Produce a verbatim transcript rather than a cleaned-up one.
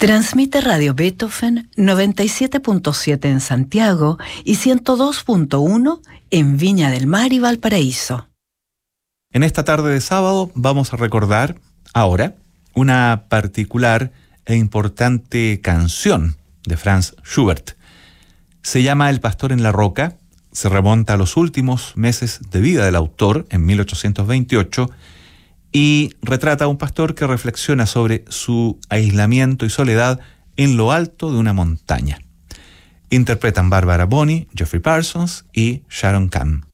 Transmite Radio Beethoven noventa y siete punto siete en Santiago y ciento dos punto uno en Viña del Mar y Valparaíso. En esta tarde de sábado vamos a recordar ahora una particular e importante canción de Franz Schubert. Se llama El pastor en la roca, se remonta a los últimos meses de vida del autor, en mil ochocientos veintiocho, y retrata a un pastor que reflexiona sobre su aislamiento y soledad en lo alto de una montaña. Interpretan Bárbara Boni, Geoffrey Parsons y Sharon Kahn.